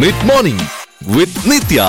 Mid morning വിത്ത് നിത്യ.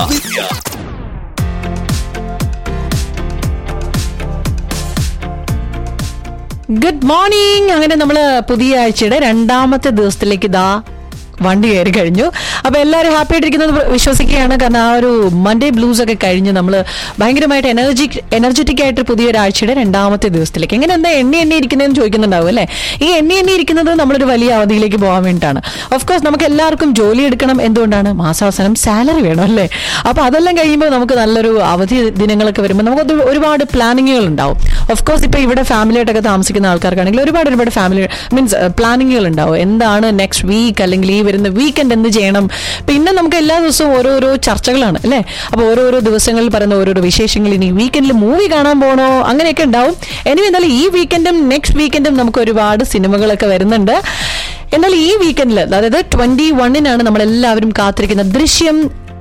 Good morning. അങ്ങനെ നമ്മള് പുതിയ ആഴ്ചയുടെ രണ്ടാമത്തെ ദിവസത്തിലേക്ക് വണ്ടി കയറി കഴിഞ്ഞു. അപ്പൊ എല്ലാവരും ഹാപ്പി ആയിട്ടിരിക്കുന്നത് വിശ്വസിക്കുകയാണ്. കാരണം ആ ഒരു മൺഡേ ബ്ലൂസ് ഒക്കെ കഴിഞ്ഞ് നമ്മൾ ഭയങ്കരമായിട്ട് എനർജറ്റിക് ആയിട്ട് പുതിയൊരാഴ്ചയുടെ രണ്ടാമത്തെ ദിവസത്തിലേക്ക് എന്താ എണ്ണി ഇരിക്കുന്നതെന്ന് ചോദിക്കുന്നുണ്ടാവും അല്ലെ. ഈ എണ്ണി ഇരിക്കുന്നത് നമ്മളൊരു വലിയ അവധിയിലേക്ക് പോകാൻ വേണ്ടിയിട്ടാണ്. ഓഫ് കോഴ്സ് നമുക്ക് എല്ലാവർക്കും ജോലി എടുക്കണം. എന്തുകൊണ്ടാണ്? മാസാവസാനം സാലറി വേണം അല്ലേ. അപ്പൊ അതെല്ലാം കഴിയുമ്പോൾ നമുക്ക് നല്ലൊരു അവധി ദിനങ്ങളൊക്കെ വരുമ്പോൾ നമുക്ക് ഒരുപാട് പ്ലാനിങ്ങുകൾ ഉണ്ടാവും. ഓഫ് കോഴ്സ് ഇപ്പൊ ഇവിടെ ഫാമിലി ആയിട്ടൊക്കെ താമസിക്കുന്ന ആൾക്കാർക്കാണെങ്കിൽ ഒരുപാട് ഫാമിലി മീൻസ് പ്ലാനിങ്ങുകൾ ഉണ്ടാവും. എന്താണ് നെക്സ്റ്റ് വീക്ക് അല്ലെങ്കിൽ ഈ വരുന്ന വീക്കെൻഡ് എന്ത് ചെയ്യണം. പിന്നെ നമുക്ക് എല്ലാ ദിവസവും ഓരോരോ ചർച്ചകളാണ് അല്ലെ. അപ്പൊ ഓരോരോ ദിവസങ്ങളിൽ പറയുന്ന ഓരോരോ വിശേഷങ്ങൾ. ഇനി വീക്കെൻഡിൽ മൂവി കാണാൻ പോകണോ അങ്ങനെയൊക്കെ ഉണ്ടാവും. എനിവേ എന്തായാലും ഈ വീക്കെൻഡും നെക്സ്റ്റ് വീക്കെൻഡും നമുക്ക് ഒരുപാട് സിനിമകളൊക്കെ വരുന്നുണ്ട്. എന്നാൽ ഈ വീക്കെൻഡിൽ അതായത് 21-നാണ് നമ്മളെല്ലാവരും കാത്തിരിക്കുന്ന ദൃശ്യം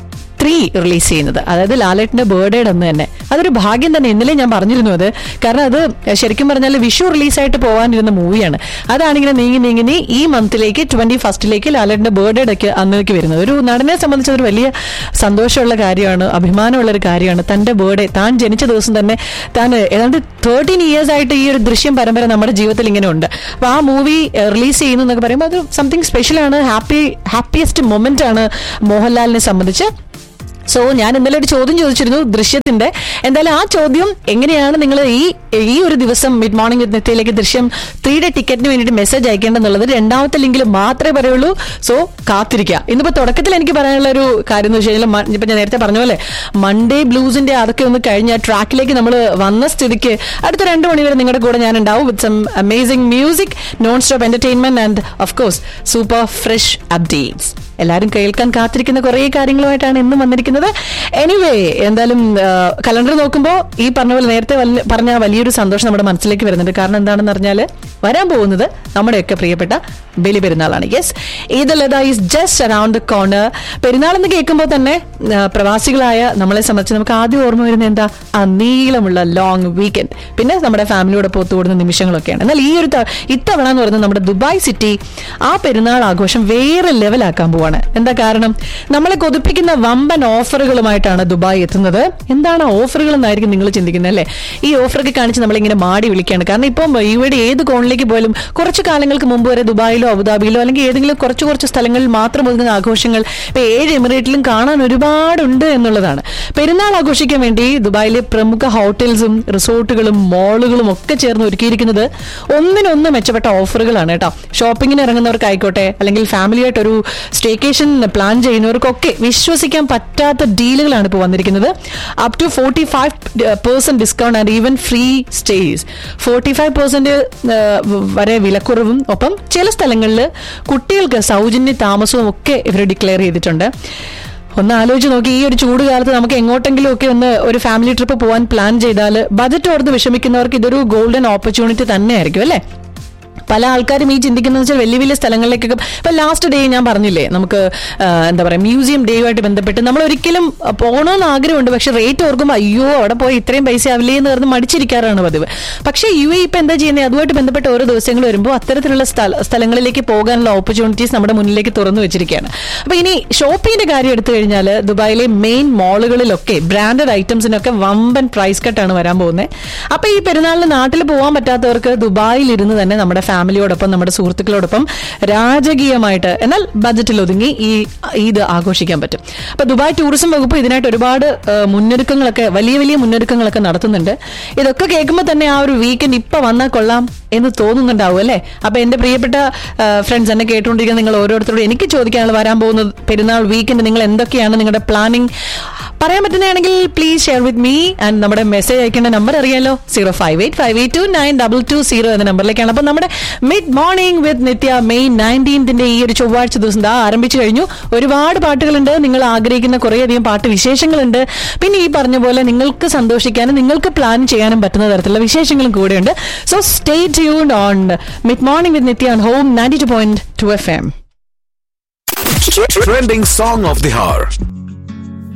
3 റിലീസ് ചെയ്യുന്നത്. അതായത് ലാലേട്ടന്റെ ബർത്ത്ഡേയുടെ അന്ന് തന്നെ. അതൊരു ഭാഗ്യം തന്നെ. ഇന്നലെ ഞാൻ പറഞ്ഞിരുന്നു അത്. കാരണം അത് ശരിക്കും പറഞ്ഞാൽ വിഷു റിലീസായിട്ട് പോകാനിരുന്ന മൂവിയാണ്. അതാണിങ്ങനെ നീങ്ങി ഈ മന്തിലേക്ക് 21 ലാലേട്ടന്റെ ബർത്ത്ഡേക്ക് അന്നേക്ക് വരുന്നത്. ഒരു നടനെ സംബന്ധിച്ച് അതൊരു വലിയ സന്തോഷമുള്ള കാര്യമാണ്, അഭിമാനമുള്ള ഒരു കാര്യമാണ്. തന്റെ ബർത്ത്ഡേ താൻ ജനിച്ച ദിവസം തന്നെ താൻ ഏതാണ്ട് 13 years ആയിട്ട് ഈ ഒരു ദൃശ്യം പരമ്പര നമ്മുടെ ജീവിതത്തിൽ ഇങ്ങനെ ഉണ്ട്. അപ്പൊ ആ മൂവി റിലീസ് ചെയ്യുന്നു എന്നൊക്കെ പറയുമ്പോൾ അത് സംതിങ് സ്പെഷ്യലാണ്. ഹാപ്പിയസ്റ്റ് മൊമെന്റ് ആണ് മോഹൻലാലിനെ സംബന്ധിച്ച്. സോ ഞാൻ ഇന്നലെ ഒരു ചോദ്യം ചോദിച്ചിരുന്നു ദൃശ്യത്തിന്റെ. എന്തായാലും ആ ചോദ്യം എങ്ങനെയാണ് നിങ്ങൾ ഈ ഒരു ദിവസം മിഡ് മോർണിംഗ് വിത്ത് നിത്യയിലേക്ക് ദൃശ്യം 3 ടിക്കറ്റിന് വേണ്ടിയിട്ട് മെസ്സേജ് അയക്കേണ്ടെന്നുള്ളത് രണ്ടാമത്തെ ലിങ്കിൽ മാത്രമേ പറയുള്ളൂ. സോ കാത്തിരിക്കുക. ഇന്നിപ്പോ തുടക്കത്തിൽ എനിക്ക് പറയാനുള്ള ഒരു കാര്യം എന്ന് വെച്ച് കഴിഞ്ഞാൽ ഇപ്പൊ ഞാൻ നേരത്തെ പറഞ്ഞ പോലെ മൺഡേ ബ്ലൂസിന്റെ അതൊക്കെ ഒന്ന് കഴിഞ്ഞ ട്രാക്കിലേക്ക് നമ്മൾ വന്ന സ്ഥിതിക്ക് അടുത്ത 2 മണി വരെ നിങ്ങളുടെ കൂടെ ഞാൻ ഉണ്ടാവും with some amazing music, non stop entertainment and of course super fresh updates. എല്ലാവരും കേൾക്കാൻ കാത്തിരിക്കുന്ന കുറേ കാര്യങ്ങളുമായിട്ടാണ് ഇന്നും വന്നിരിക്കുന്നത്. എനിവേ എന്തായാലും കലണ്ടർ നോക്കുമ്പോൾ ഈ പറഞ്ഞ പോലെ നേരത്തെ പറഞ്ഞ വലിയൊരു സന്തോഷം നമ്മുടെ മനസ്സിലേക്ക് വരുന്നുണ്ട്. കാരണം എന്താണെന്ന് പറഞ്ഞാൽ വരാൻ പോകുന്നത് നമ്മുടെയൊക്കെ പ്രിയപ്പെട്ട ബലി പെരുന്നാളാണ്. Yes, Eid al Adha is just around the corner. പെരുന്നാൾ എന്ന് കേൾക്കുമ്പോൾ തന്നെ പ്രവാസികളായ നമ്മളെ സംബന്ധിച്ച് നമുക്ക് ആദ്യം ഓർമ്മ വരുന്നത് എന്താ? ആ നീളമുള്ള ലോങ് വീക്കെൻഡ്, പിന്നെ നമ്മുടെ ഫാമിലിയോടൊപ്പം ഒത്തുകൂടുന്ന നിമിഷങ്ങളൊക്കെയാണ്. എന്നാൽ ഈ ഒരു ഇത്തവണ എന്ന് പറയുന്നത് നമ്മുടെ ദുബായ് സിറ്റി ആ പെരുന്നാൾ ആഘോഷം വേറെ ലെവലാക്കാൻ പോവാണ്. എന്താ കാരണം? നമ്മളെ കൊതിപ്പിക്കുന്ന വമ്പൻ ഓഫറുകളുമായിട്ടാണ് ദുബായ് എത്തുന്നത്. എന്താണ് ഓഫറുകൾ എന്നായിരിക്കും നിങ്ങൾ ചിന്തിക്കുന്നത് അല്ലേ? ഈ ഓഫറൊക്കെ കാണിച്ച് നമ്മളിങ്ങനെ മാടി വിളിക്കുകയാണ്. കാരണം ഇപ്പം ഇവിടെ ഏത് കോണിലേക്ക് പോയാലും കുറച്ച് കാലങ്ങൾക്ക് മുമ്പ് വരെ ദുബായിലോ അബുദാബിയിലോ അല്ലെങ്കിൽ ഏതെങ്കിലും കുറച്ച് സ്ഥലങ്ങളിൽ മാത്രം ഒതുങ്ങുന്ന ആഘോഷങ്ങൾ ഇപ്പൊ 7 എമിറേറ്റിലും കാണാൻ ഒരുപാടുണ്ട് എന്നുള്ളതാണ്. പെരുന്നാൾ ആഘോഷിക്കാൻ വേണ്ടി ദുബായിലെ പ്രമുഖ ഹോട്ടൽസും റിസോർട്ടുകളും മോളുകളും ഒക്കെ ചേർന്ന് ഒരുക്കിയിരിക്കുന്നത് ഒന്നിനൊന്ന് മെച്ചപ്പെട്ട ഓഫറുകളാണ് കേട്ടോ. ഷോപ്പിങ്ങിന് ഇറങ്ങുന്നവർക്കായിക്കോട്ടെ അല്ലെങ്കിൽ ഫാമിലിയായിട്ടൊരു സ്റ്റേക്കേഷൻ പ്ലാൻ ചെയ്യുന്നവർക്കൊക്കെ വിശ്വസിക്കാൻ പറ്റാത്ത ഡീലുകളാണ് ഇപ്പോൾ വന്നിരിക്കുന്നത്. Up to 45% discount and even free stays. 45% വരെ വിലക്കുറവും ഒപ്പം ചില സ്ഥലങ്ങളിൽ കുട്ടികൾക്ക് സൗജന്യ താമസവും ഒക്കെ ഇവർ ഡിക്ലെയർ ചെയ്തിട്ടുണ്ട്. ഒന്ന് ആലോചിച്ച് നോക്കി, ഈ ഒരു ചൂട് കാലത്ത് നമുക്ക് എങ്ങോട്ടെങ്കിലും ഒക്കെ ഒന്ന് ഒരു ഫാമിലി ട്രിപ്പ് പോകാൻ പ്ലാൻ ചെയ്താൽ ബജറ്റ് ഓർത്ത് വിഷമിക്കുന്നവർക്ക് ഇതൊരു ഗോൾഡൻ ഓപ്പർച്യൂണിറ്റി തന്നെയായിരിക്കും അല്ലേ. പല ആൾക്കാരും ഈ ചിന്തിക്കുന്നത് വെച്ചാൽ വലിയ വലിയ സ്ഥലങ്ങളിലേക്കൊക്കെ ഇപ്പൊ ലാസ്റ്റ് ഡേ ഞാൻ പറഞ്ഞില്ലേ നമുക്ക് എന്താ പറയാ മ്യൂസിയം ഡേയുമായിട്ട് ബന്ധപ്പെട്ട് നമ്മൾ ഒരിക്കലും പോകണമെന്ന് ആഗ്രഹമുണ്ട്. പക്ഷെ റേറ്റ് ഓർക്കുമ്പോൾ അയ്യോ അവിടെ പോയി ഇത്രയും പൈസ ആവില്ലേ എന്ന് പറഞ്ഞ് മടിച്ചിരിക്കാറാണ് പതിവ്. പക്ഷേ UAE ഇപ്പൊ എന്താ ചെയ്യുന്നത്? അതുമായിട്ട് ബന്ധപ്പെട്ട് ഓരോ ദിവസങ്ങൾ വരുമ്പോൾ അത്തരത്തിലുള്ള സ്ഥലങ്ങളിലേക്ക് പോകാനുള്ള ഓപ്പർച്യൂണിറ്റീസ് നമ്മുടെ മുന്നിലേക്ക് തുറന്നു വെച്ചിരിക്കുകയാണ്. അപ്പൊ ഇനി ഷോപ്പിങ്ങിന്റെ കാര്യം എടുത്തു കഴിഞ്ഞാൽ ദുബായിലെ മെയിൻ മോളുകളിലൊക്കെ ബ്രാൻഡഡ് ഐറ്റംസിനൊക്കെ വമ്പൻ പ്രൈസ് കട്ടാണ് വരാൻ പോകുന്നത്. അപ്പൊ ഈ പെരുന്നാളിന് നാട്ടിൽ പോകാൻ പറ്റാത്തവർക്ക് ദുബായിൽ ഇരുന്ന് തന്നെ നമ്മുടെ ഫാമിലിയോടൊപ്പം നമ്മുടെ സുഹൃത്തുക്കളോടൊപ്പം രാജകീയമായിട്ട് എന്നാൽ ബജറ്റിൽ ഒതുങ്ങി ഈ ഈദ് ആഘോഷിക്കാൻ പറ്റും. അപ്പൊ ദുബായ് ടൂറിസം വകുപ്പ് ഇതിനായിട്ട് ഒരുപാട് മുന്നൊരുക്കങ്ങളൊക്കെ വലിയ മുന്നൊരുക്കങ്ങളൊക്കെ നടത്തുന്നുണ്ട്. ഇതൊക്കെ കേൾക്കുമ്പോൾ തന്നെ ആ ഒരു വീക്കെൻഡ് ഇപ്പൊ വന്നാൽ കൊള്ളാം എന്ന് തോന്നുന്നുണ്ടാവും അല്ലേ. അപ്പൊ എന്റെ പ്രിയപ്പെട്ട ഫ്രണ്ട്സ് എന്നെ കേട്ടുകൊണ്ടിരിക്കുന്ന നിങ്ങൾ ഓരോരുത്തരോടും എനിക്ക് ചോദിക്കാനുള്ള വരാൻ പോകുന്ന പെരുന്നാൾ വീക്കെൻഡ് നിങ്ങൾ എന്തൊക്കെയാണ് നിങ്ങളുടെ പ്ലാനിങ് പറയാൻ പറ്റുന്നതാണെങ്കിൽ please share with me. And നമ്മുടെ മെസ്സേജ് അയക്കേണ്ട നമ്പർ അറിയാലോ, 05858292220 എന്ന നമ്പറിലേക്കാണ്. അപ്പൊ നമ്മുടെ മിഡ് മോർണിംഗ് വിത്ത് നിത്യ മെയ് 19 ഈ ഒരു ചൊവ്വാഴ്ച ദിവസം ആരംഭിച്ചു കഴിഞ്ഞു. ഒരുപാട് പാട്ടുകളുണ്ട്, നിങ്ങൾ ആഗ്രഹിക്കുന്ന കുറേയധികം പാട്ട് വിശേഷങ്ങളുണ്ട്. പിന്നെ ഈ പറഞ്ഞ പോലെ നിങ്ങൾക്ക് സന്തോഷിക്കാനും നിങ്ങൾക്ക് പ്ലാൻ ചെയ്യാനും പറ്റുന്ന തരത്തിലുള്ള വിശേഷങ്ങളും കൂടെയുണ്ട്. So stay tuned on mid morning with Nithya on home 92.2 FM. Trending song of the hour.